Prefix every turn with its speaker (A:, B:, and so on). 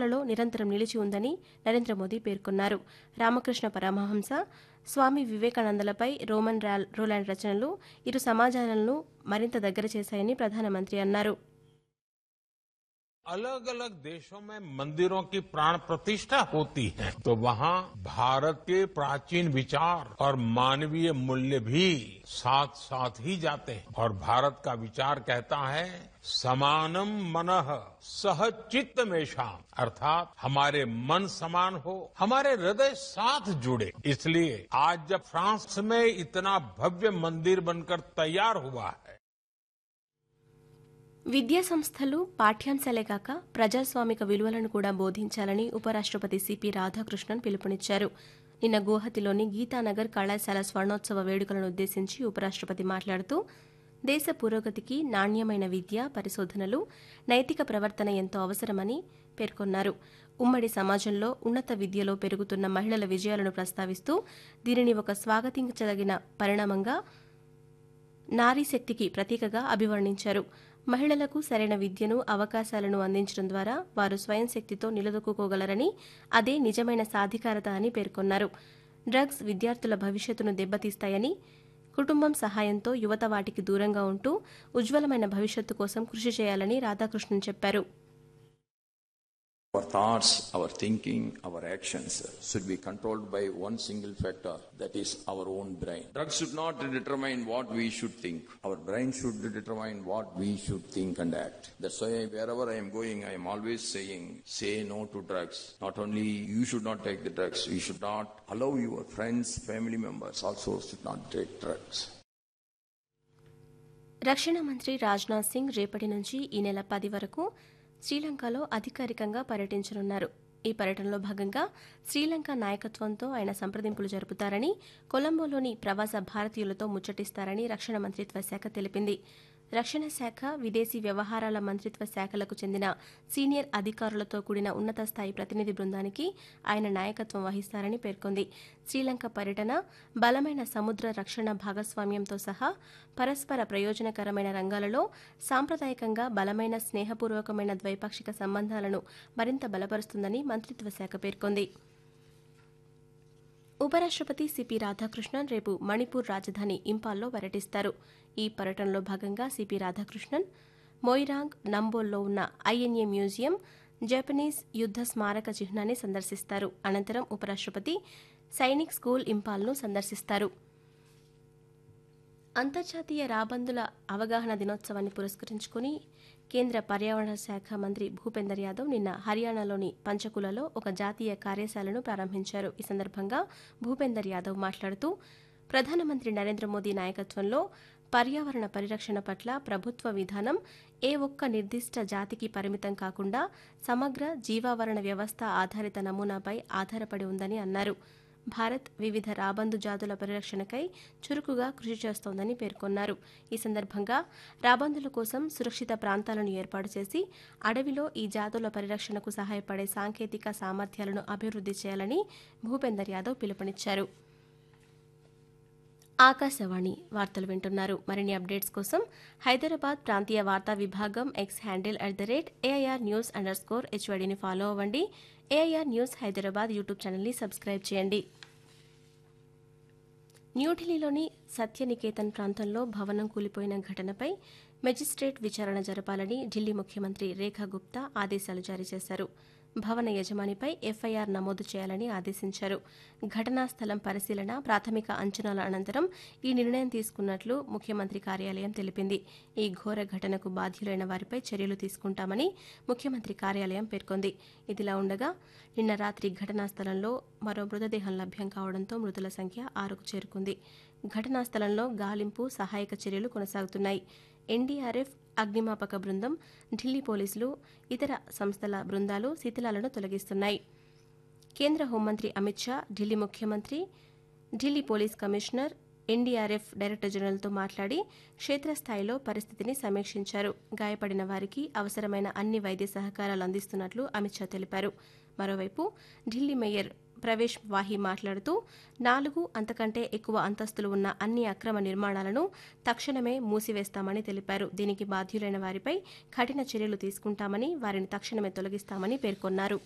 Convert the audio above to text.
A: హృదయాలలో నిరంతరం నిలిచి ఉందని నరేంద్ర మోదీ పేర్కొన్నారు. రామకృష్ణ పరమహంస, స్వామి వివేకానందలపై రోలాండ్ రచనలు ఇరు సమాజాలను మరింత దగ్గర చేశాయని ప్రధానమంత్రి అన్నారు.
B: अलग अलग देशों में मंदिरों की प्राण प्रतिष्ठा होती है तो वहाँ भारत के प्राचीन विचार और मानवीय मूल्य भी साथ साथ ही जाते हैं और भारत का विचार कहता है समानम मनः सह चित्त मेषाम अर्थात हमारे मन समान हो, हमारे हृदय साथ जुड़े। इसलिए आज जब फ्रांस में इतना भव्य मंदिर बनकर तैयार हुआ है,
A: విద్యా సంస్థలు పాఠ్యాంశాలే కాక ప్రజాస్వామిక విలువలను కూడా బోధించాలని ఉపరాష్టపతి సిపి రాధాకృష్ణన్ పిలుపునిచ్చారు. నిన్న గువాహతిలోని గీతానగర్ కళాశాల స్వర్ణోత్సవ వేడుకలను ఉద్దేశించి ఉపరాష్టపతి మాట్లాడుతూ దేశ పురోగతికి నాణ్యమైన విద్య, పరిశోధనలు, నైతిక ప్రవర్తన ఎంతో అవసరమని పేర్కొన్నారు. ఉమ్మడి సమాజంలో ఉన్నత విద్యలో పెరుగుతున్న మహిళల విజయాలను ప్రస్తావిస్తూ దీనిని ఒక స్వాగతించదగిన పరిణామంగా, నారీ శక్తికి ప్రతీకగా అభివర్ణించారు. మహిళలకు సరైన విద్యను, అవకాశాలను అందించడం ద్వారా వారు స్వయం శక్తితో నిలదొక్కుకోగలరని, అదే నిజమైన సాధికారత అని పేర్కొన్నారు. డ్రగ్స్ విద్యార్థుల భవిష్యత్తును దెబ్బతీస్తాయని, కుటుంబం సహాయంతో యువత వాటికి దూరంగా ఉంటూ ఉజ్వలమైన భవిష్యత్తు కోసం కృషి చేయాలని రాధాకృష్ణన్ చెప్పారు.
C: Our thoughts, our thinking, our actions should be controlled by one single factor, that is our own brain. Drugs should not determine what we should think. Our brain should determine what we should think and act. That's why wherever I am going, I am always saying, say no to drugs. Not only you should not take the drugs, you should not allow your friends, family members also should not take drugs.
A: రక్షణ మంత్రి రాజ్నాథ్ సింగ్ రేపటి నుంచి ఈ నెల 10 వరకు శ్రీలంకలో అధికారికంగా పర్యటించనున్నారు. ఈ పర్యటనలో భాగంగా శ్రీలంక నాయకత్వంతో ఆయన సంప్రదింపులు జరుపుతారని, కొలంబోలోని ప్రవాస భారతీయులతో ముచ్చటిస్తారని రక్షణ మంత్రిత్వ శాఖ తెలిపింది. రక్షణ శాఖ, విదేశీ వ్యవహారాల మంత్రిత్వ శాఖలకు చెందిన సీనియర్ అధికారులతో కూడిన ఉన్నత స్థాయి ప్రతినిధి బృందానికి ఆయన నాయకత్వం వహిస్తారని పేర్కొంది. శ్రీలంక పర్యటన బలమైన సముద్ర రక్షణ భాగస్వామ్యంతో సహా పరస్పర ప్రయోజనకరమైన రంగాలలో సాంప్రదాయకంగా బలమైన స్నేహపూర్వకమైన ద్వైపాక్షిక సంబంధాలను మరింత బలపరుస్తుందని మంత్రిత్వ శాఖ పేర్కొంది. ఉపరాష్టపతి సిపి రాధాకృష్ణన్ రేపు మణిపూర్ రాజధాని ఇంపాల్లో పర్యటిస్తారు. ఈ పర్యటనలో భాగంగా సిపి రాధాకృష్ణన్ మొయిరాంగ్, నంబోల్లో ఉన్న ఐఎన్ఏ మ్యూజియం, జపనీస్ యుద్ద స్మారక చిహ్నాన్ని సందర్శిస్తారు. అనంతరం ఉపరాష్టపతి సైనిక్ స్కూల్ ఇంపాల్ను సందర్శిస్తారు. అంతర్జాతీయ రాబందుల అవగాహన దినోత్సవాన్ని పురస్కరించుకుని కేంద్ర పర్యావరణ శాఖ మంత్రి భూపేందర్ యాదవ్ నిన్న హర్యానాలోని పంచకులలో ఒక జాతీయ కార్యశాలను ప్రారంభించారు. ఈ సందర్భంగా భూపేందర్ యాదవ్ మాట్లాడుతూ ప్రధానమంత్రి నరేంద్ర మోదీ నాయకత్వంలో పర్యావరణ పరిరక్షణ పట్ల ప్రభుత్వ విధానం ఏ ఒక్క నిర్దిష్ట జాతికి పరిమితం కాకుండా సమగ్ర జీవావరణ వ్యవస్థ ఆధారిత నమూనాపై ఆధారపడి ఉందని అన్నారు. భారత్ వివిధ రాబందు జాతుల పరిరక్షణకై చురుకుగా కృషి చేస్తోందని పేర్కొన్నారు. ఈ సందర్భంగా రాబందుల కోసం సురక్షిత ప్రాంతాలను ఏర్పాటు చేసి అడవిలో ఈ జాతుల పరిరక్షణకు సహాయపడే సాంకేతిక సామర్థ్యాలను అభివృద్ధి చేయాలని భూపేందర్ యాదవ్ పిలుపునిచ్చారు. ఆకాశవాణి వార్తలు వింటున్నారు. మరిన్ని అప్డేట్స్ కోసం హైదరాబాద్ ప్రాంతీయ వార్తా విభాగం ఎక్స్ హ్యాండిల్ @AIR_News_HYDని ఫాలో అవ్వండి. ఏఐఆర్ న్యూస్ హైదరాబాద్ యూట్యూబ్ ఛానల్ని సబ్స్క్రైబ్ చేయండి. న్యూఢిల్లీలోని సత్యనికేతన్ ప్రాంతంలో భవనం కూలిపోయిన ఘటనపై మెజిస్ట్రేట్ విచారణ జరపాలని ఢిల్లీ ముఖ్యమంత్రి రేఖా గుప్తా ఆదేశాలు జారీ చేశారు. భవన యజమానిపై ఎఫ్ఐఆర్ నమోదు చేయాలని ఆదేశించారు. ఘటనా స్థలం పరిశీలన, ప్రాథమిక అంచనాల అనంతరం ఈ నిర్ణయం తీసుకున్నట్లు ముఖ్యమంత్రి కార్యాలయం తెలిపింది. ఈ ఘోర ఘటనకు బాధ్యులైన వారిపై చర్యలు తీసుకుంటామని ముఖ్యమంత్రి కార్యాలయం పేర్కొంది. ఇదిలా ఉండగా నిన్న రాత్రి ఘటనా స్థలంలో మరో మృతదేహం లభ్యం కావడంతో మృతుల సంఖ్య 6కు చేరుకుంది. ఘటనా స్థలంలో గాలింపు, సహాయక చర్యలు కొనసాగుతున్నాయి. ఎన్డీఆర్ఎఫ్, అగ్నిమాపక బృందం, ఢిల్లీ పోలీసులు, ఇతర సంస్థల బృందాలు శిథిలాలను తొలగిస్తున్నాయి. కేంద్ర హోంమంత్రి అమిత్ షా ఢిల్లీ ముఖ్యమంత్రి, Delhi police commissioner, NDRF director జనరల్తో మాట్లాడి క్షేత్రస్థాయిలో పరిస్థితిని సమీక్షించారు. గాయపడిన వారికి అవసరమైన అన్ని వైద్య సహకారాలు అందిస్తున్నట్లు అమిత్ షా తెలిపారు. మరోవైపు ఢిల్లీ మేయర్ ప్రవేశ్ వాహి మాట్లాడుతూ 4 అంతకంటే ఎక్కువ అంతస్తులు ఉన్న అన్ని అక్రమ నిర్మాణాలను తక్షణమే మూసివేస్తామని తెలిపారు. దీనికి బాధ్యులైన వారిపై కఠిన చర్యలు తీసుకుంటామని, వారిని తక్షణమే తొలగిస్తామని పేర్కొన్నారు.